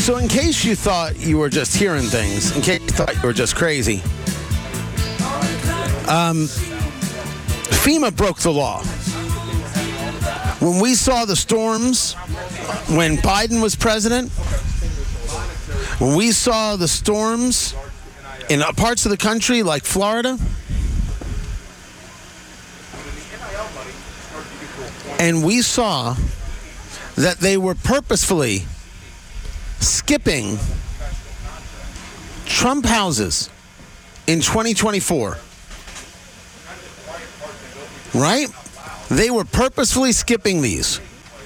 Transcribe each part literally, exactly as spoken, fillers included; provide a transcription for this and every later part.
So in case you thought you were just hearing things, in case you thought you were just crazy, um, FEMA broke the law. When we saw the storms, when Biden was president, when we saw the storms in parts of the country like Florida, and we saw that they were purposefully skipping Trump houses in twenty twenty-four. Right? They were purposefully skipping these.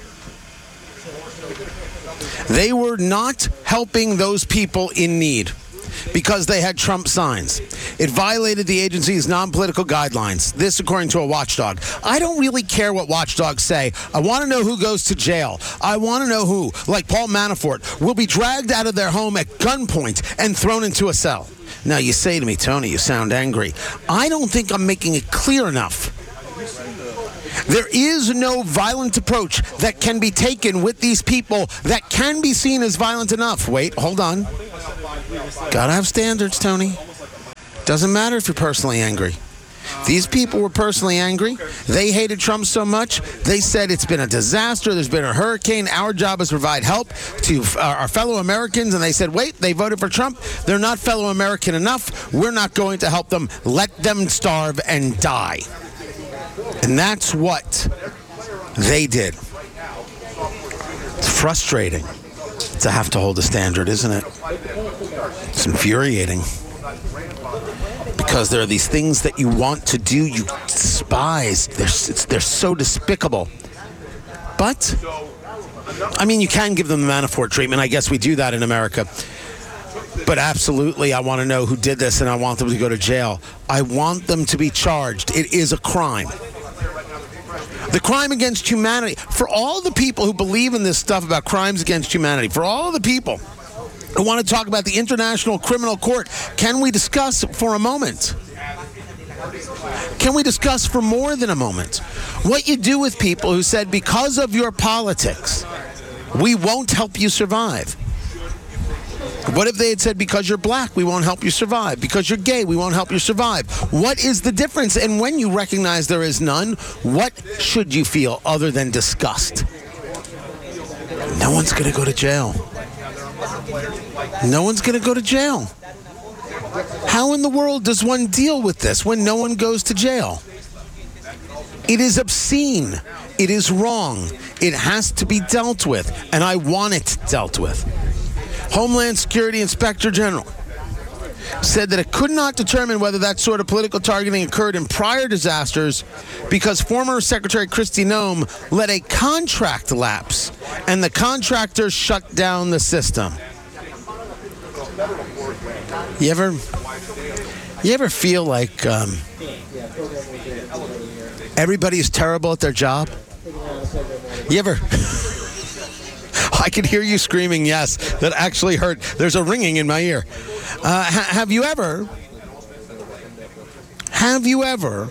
They were not helping those people in need because they had Trump signs. It violated the agency's non-political guidelines. This, according to a watchdog. I don't really care what watchdogs say. I want to know who goes to jail. I want to know who, like Paul Manafort, will be dragged out of their home at gunpoint and thrown into a cell. Now, you say to me, Tony, you sound angry. I don't think I'm making it clear enough. There is no violent approach that can be taken with these people that can be seen as violent enough. Wait, hold on. Gotta have standards, Tony. Doesn't matter if you're personally angry. These people were personally angry. They hated Trump so much, they said it's been a disaster. There's been a hurricane. Our job is to provide help to our fellow Americans. And they said, wait, they voted for Trump. They're not fellow American enough. We're not going to help them. Let them starve and die. And that's what they did. It's frustrating to have to hold a standard, isn't it? It's infuriating. Because there are these things that you want to do, you despise. They're, it's, they're so despicable. But, I mean, you can give them the Manafort treatment. I guess we do that in America. But absolutely, I want to know who did this, and I want them to go to jail. I want them to be charged. It is a crime. The crime against humanity. For all the people who believe in this stuff about crimes against humanity, for all the people who want to talk about the International Criminal Court, can we discuss for a moment? Can we discuss for more than a moment what you do with people who said, because of your politics, we won't help you survive? What if they had said, because you're black, we won't help you survive? Because you're gay, we won't help you survive? What is the difference? And when you recognize there is none, what should you feel other than disgust? No one's going to go to jail. No one's going to go to jail. How in the world does one deal with this when no one goes to jail? It is obscene. It is wrong. It has to be dealt with, and I want it dealt with. Homeland Security Inspector General said that it could not determine whether that sort of political targeting occurred in prior disasters because former Secretary Kristi Noem let a contract lapse and the contractor shut down the system. You ever, you ever feel like um, everybody's terrible at their job? You ever... I could hear you screaming yes. That actually hurt. There's a ringing in my ear. Uh, ha- have you ever, have you ever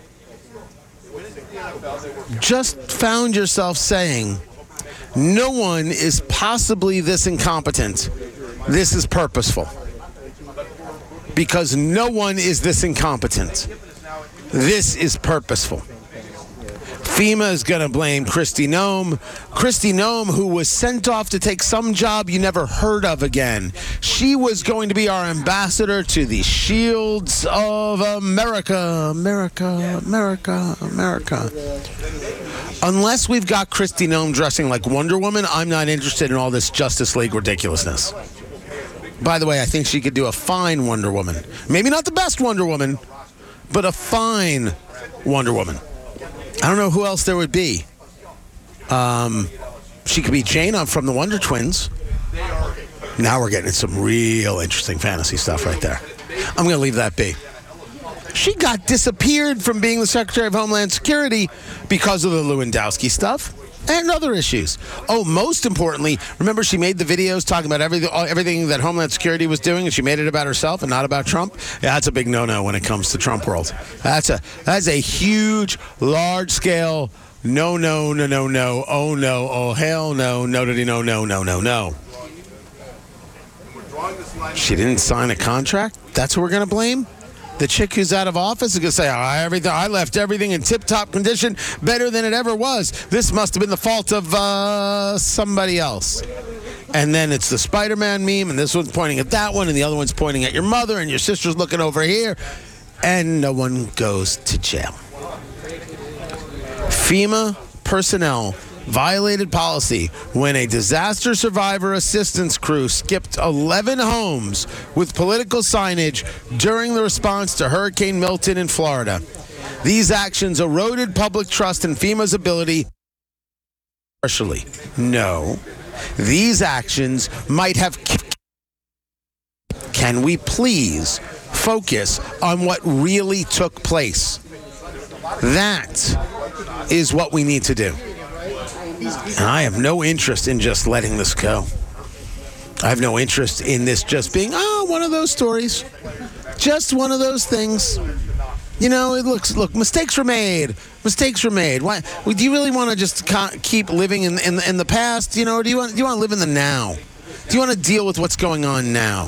just found yourself saying, no one is possibly this incompetent. This is purposeful. Because no one is this incompetent. This is purposeful. FEMA is going to blame Kristi Noem. Kristi Noem, who was sent off to take some job you never heard of again. She was going to be our ambassador to the Shields of America. America, America, America. Unless we've got Kristi Noem dressing like Wonder Woman, I'm not interested in all this Justice League ridiculousness. By the way, I think she could do a fine Wonder Woman. Maybe not the best Wonder Woman, but a fine Wonder Woman. I don't know who else there would be. Um, she could be Jaina from the Wonder Twins. Now we're getting some real interesting fantasy stuff right there. I'm going to leave that be. She got disappeared from being the Secretary of Homeland Security because of the Lewandowski stuff and other issues. Oh, most importantly, remember she made the videos talking about everything, everything that Homeland Security was doing, and she made it about herself and not about Trump? Yeah, that's a big no-no when it comes to Trump world. That's a that's a huge, large-scale no, no, no, no, no, oh, no, oh, hell no, no, no, no, no, no, no, no. She didn't sign a contract? That's who we're going to blame? The chick who's out of office is going to say, oh, everything, I left everything in tip-top condition, better than it ever was. This must have been the fault of uh, somebody else. And then it's the Spider-Man meme, and this one's pointing at that one, and the other one's pointing at your mother, and your sister's looking over here, and no one goes to jail. FEMA personnel violated policy when a disaster survivor assistance crew skipped eleven homes with political signage during the response to Hurricane Milton in Florida. These actions eroded public trust in FEMA's ability. Partially. No. These actions might have. Can we please focus on what really took place? That is what we need to do. And I have no interest in just letting this go. I have no interest in this just being, oh, one of those stories. Just one of those things. You know, it looks, look, mistakes were made. Mistakes were made. Why, do you really want to just keep living in, in, in the past? You know, or do you want, do you want to live in the now? Do you want to deal with what's going on now?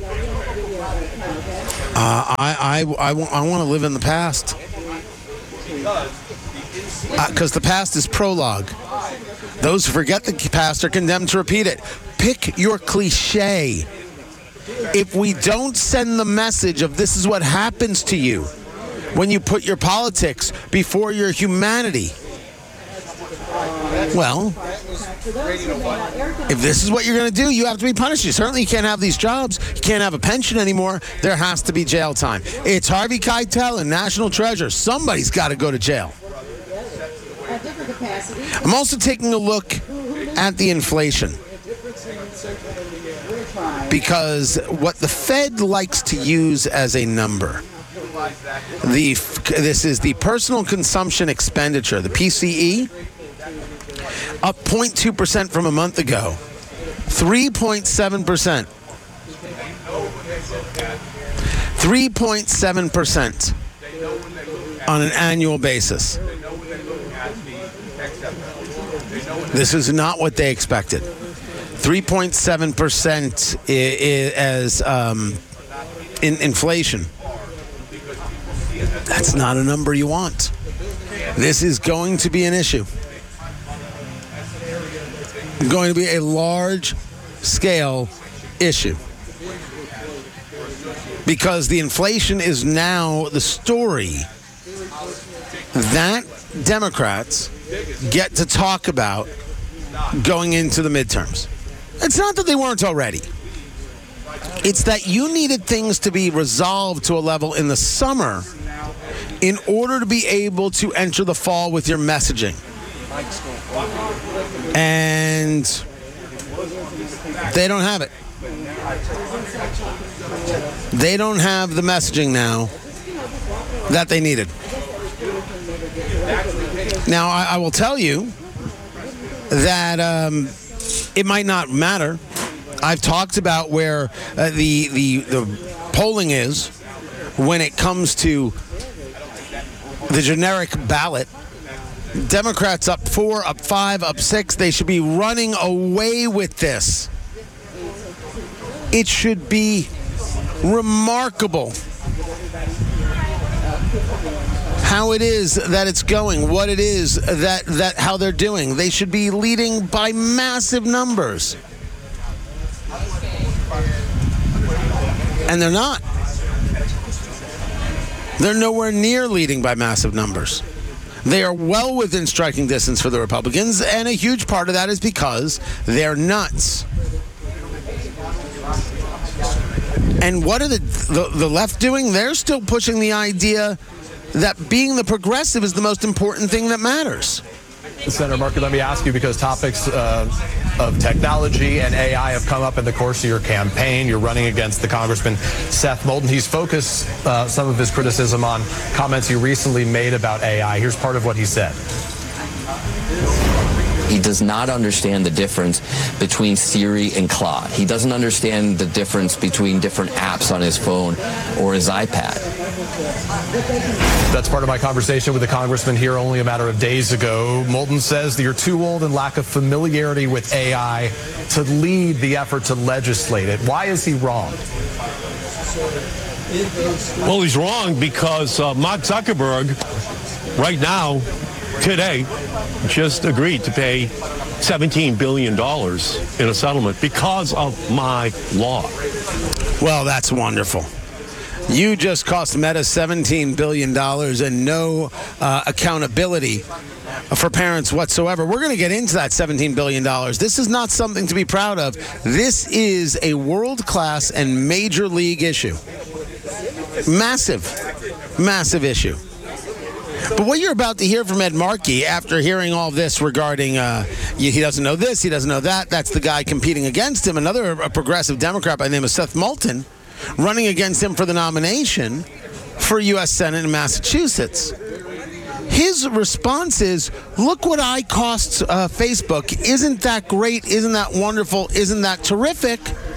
Uh, I, I, I, I want to live in the past. Because uh, the past is prologue. Those who forget the past are condemned to repeat it. Pick your cliche. If we don't send the message of this is what happens to you when you put your politics before your humanity, well, if this is what you're going to do, you have to be punished. You certainly can't have these jobs. You can't have a pension anymore. There has to be jail time. It's Harvey Keitel and National Treasure. Somebody's got to go to jail. I'm also taking a look at the inflation, because what the Fed likes to use as a number, the this is the personal consumption expenditure, the P C E, up zero point two percent from a month ago, three point seven percent. three point seven percent on an annual basis. This is not what they expected. three point seven percent as um, in inflation. That's not a number you want. This is going to be an issue. Going to be a large-scale issue. Because the inflation is now the story that Democrats get to talk about going into the midterms. It's not that they weren't already. It's that you needed things to be resolved to a level in the summer in order to be able to enter the fall with your messaging. And they don't have it. They don't have the messaging now that they needed. Now, I, I will tell you that um, it might not matter. I've talked about where uh, the, the the polling is when it comes to the generic ballot. Democrats up four, up five, up six. They should be running away with this. It should be remarkable how it is that it's going, what it is that, that how they're doing. They should be leading by massive numbers. And they're not. They're nowhere near leading by massive numbers. They are well within striking distance for the Republicans, and a huge part of that is because they're nuts. And what are the, the, the left doing? They're still pushing the idea that being the progressive is the most important thing that matters. Senator Markey, let me ask you, because topics uh, of technology and A I have come up in the course of your campaign. You're running against the Congressman Seth Moulton. He's focused uh, some of his criticism on comments you recently made about A I. Here's part of what he said. He does not understand the difference between Siri and Claude. He doesn't understand the difference between different apps on his phone or his iPad. That's part of my conversation with the congressman here only a matter of days ago. Moulton says that you're too old and lack of familiarity with A I to lead the effort to legislate it. Why is he wrong? Well, he's wrong because uh, Mark Zuckerberg, right now, today, just agreed to pay seventeen billion dollars in a settlement because of my law. Well, that's wonderful. You just cost Meta seventeen billion dollars and no uh, accountability for parents whatsoever. We're going to get into that seventeen billion dollars. This is not something to be proud of. This is a world-class and major league issue. Massive, massive issue. But what you're about to hear from Ed Markey after hearing all this regarding uh, he doesn't know this, he doesn't know that, that's the guy competing against him, another a progressive Democrat by the name of Seth Moulton, running against him for the nomination for U S Senate in Massachusetts. His response is, look what I cost uh, Facebook. Isn't that great? Isn't that wonderful? Isn't that terrific?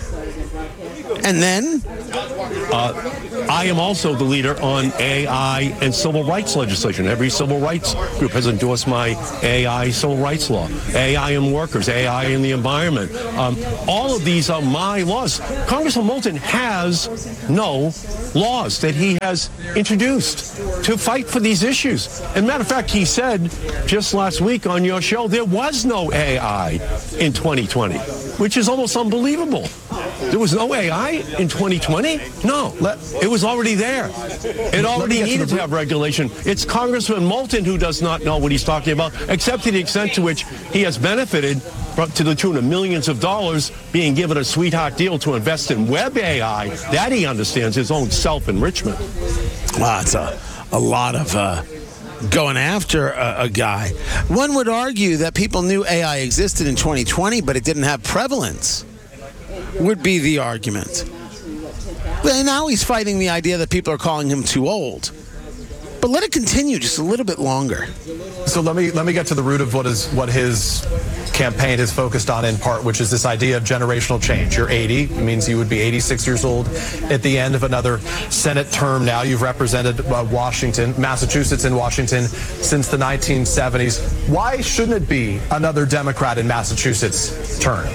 And then? Uh, I am also the leader on A I and civil rights legislation. Every civil rights group has endorsed my A I civil rights law, A I in workers, A I in the environment. Um, all of these are my laws. Congressman Moulton has no laws that he has introduced to fight for these issues. As a matter of fact, he said just last week on your show there was no A I in twenty twenty, which is almost unbelievable. There was no A I in twenty twenty? No, it was already there. It already needed to have regulation. It's Congressman Moulton who does not know what he's talking about, except to the extent to which he has benefited to the tune of millions of dollars being given a sweetheart deal to invest in web A I. That he understands, his own self-enrichment. Wow, it's a, a lot of uh, going after a, a guy. One would argue that people knew A I existed in twenty twenty, but it didn't have prevalence, would be the argument. But now he's fighting the idea that people are calling him too old. But let it continue just a little bit longer. So let me let me get to the root of what is what his campaign is focused on in part, which is this idea of generational change. You're eighty, it means you would be eighty-six years old at the end of another Senate term now. You've represented uh, Washington, Massachusetts and Washington since the nineteen seventies. Why shouldn't it be another Democrat in Massachusetts' turn?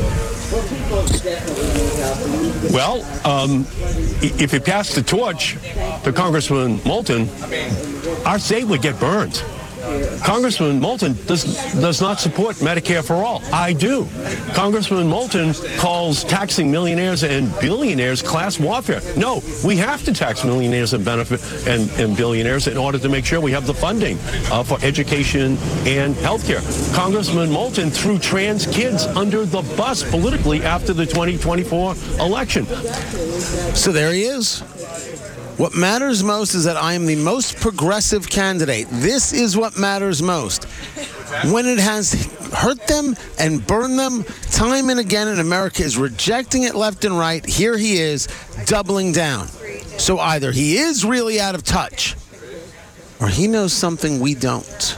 Well, um, if you pass the torch to Congressman Moulton, our state would get burned. Congressman Moulton does, does not support Medicare for all. I do. Congressman Moulton calls taxing millionaires and billionaires class warfare. No, we have to tax millionaires and benefit and, and billionaires in order to make sure we have the funding uh, for education and health care. Congressman Moulton threw trans kids under the bus politically after the twenty twenty-four election. So there he is. What matters most is that I am the most progressive candidate. This is what matters most. When it has hurt them and burned them time and again, and America is rejecting it left and right, here he is doubling down. So either he is really out of touch, or he knows something we don't.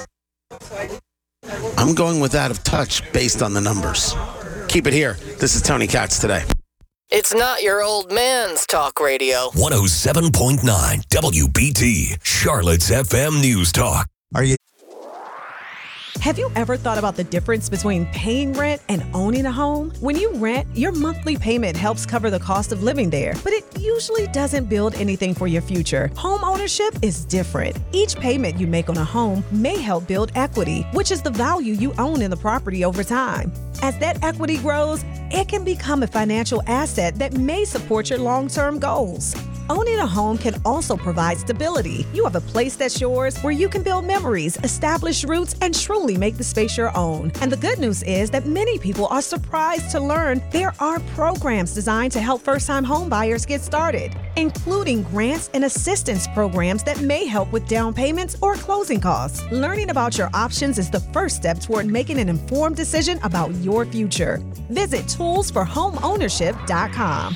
I'm going with out of touch based on the numbers. Keep it here. This is Tony Katz Today. It's not your old man's talk radio. one oh seven point nine W B T, Charlotte's F M News Talk. Are you? Have you ever thought about the difference between paying rent and owning a home? When you rent, your monthly payment helps cover the cost of living there, but it usually doesn't build anything for your future. Home ownership is different. Each payment you make on a home may help build equity, which is the value you own in the property over time. As that equity grows, it can become a financial asset that may support your long-term goals. Owning a home can also provide stability. You have a place that's yours where you can build memories, establish roots, and truly make the space your own. And the good news is that many people are surprised to learn there are programs designed to help first-time home buyers get started, including grants and assistance programs that may help with down payments or closing costs. Learning about your options is the first step toward making an informed decision about your future. Visit tools for home ownership dot com.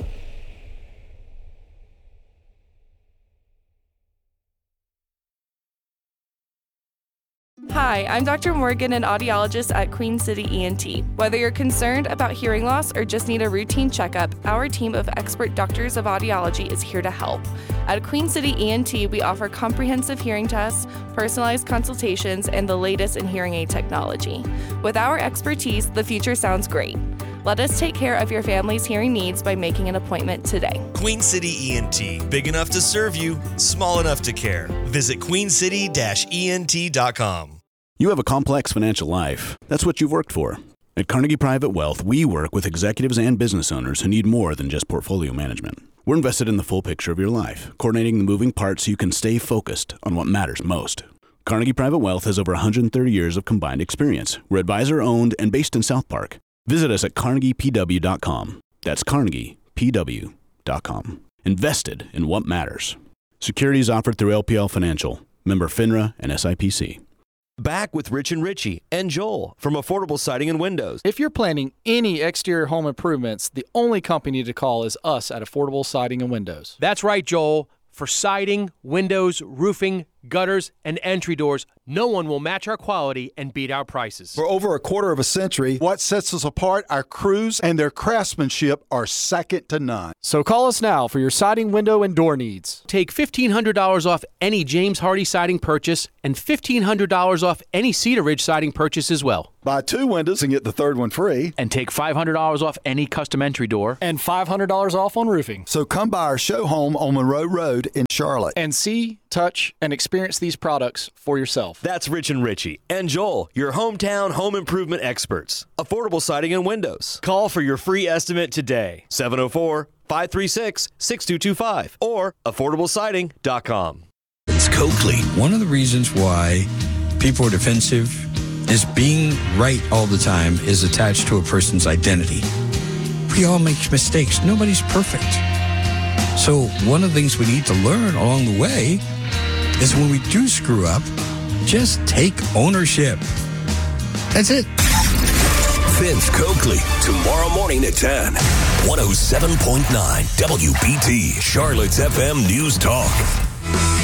Hi, I'm Doctor Morgan, an audiologist at Queen City E N T. Whether you're concerned about hearing loss or just need a routine checkup, our team of expert doctors of audiology is here to help. At Queen City E N T, we offer comprehensive hearing tests, personalized consultations, and the latest in hearing aid technology. With our expertise, the future sounds great. Let us take care of your family's hearing needs by making an appointment today. Queen City E N T. Big enough to serve you, small enough to care. Visit queen city dash E N T dot com. You have a complex financial life. That's what you've worked for. At Carnegie Private Wealth, we work with executives and business owners who need more than just portfolio management. We're invested in the full picture of your life, coordinating the moving parts so you can stay focused on what matters most. Carnegie Private Wealth has over one hundred thirty years of combined experience. We're advisor-owned and based in South Park. Visit us at carnegie p w dot com. That's carnegie p w dot com. Invested in what matters. Securities offered through L P L Financial, member FINRA and S I P C. Back with Rich and Richie and Joel from Affordable Siding and Windows. If you're planning any exterior home improvements, the only company to call is us at Affordable Siding and Windows. That's right, Joel. For siding, windows, roofing, gutters, and entry doors, no one will match our quality and beat our prices. For over a quarter of a century, what sets us apart, our crews and their craftsmanship are second to none. So call us now for your siding, window, and door needs. Take fifteen hundred dollars off any James Hardy siding purchase and fifteen hundred dollars off any Cedar Ridge siding purchase as well. Buy two windows and get the third one free. And take five hundred dollars off any custom entry door. And five hundred dollars off on roofing. So come by our show home on Monroe Road in Charlotte. And see, touch, and experience these products for yourself. That's Rich and Richie and Joel, your hometown home improvement experts. Affordable Siding and Windows. Call for your free estimate today. seven oh four, five three six, six two two five or affordable siding dot com. It's Coakley. One of the reasons why people are defensive is being right all the time is attached to a person's identity. We all make mistakes. Nobody's perfect. So one of the things we need to learn along the way is when we do screw up, just take ownership. That's it. Vince Coakley, tomorrow morning at ten. one oh seven point nine W B T, Charlotte's F M News Talk.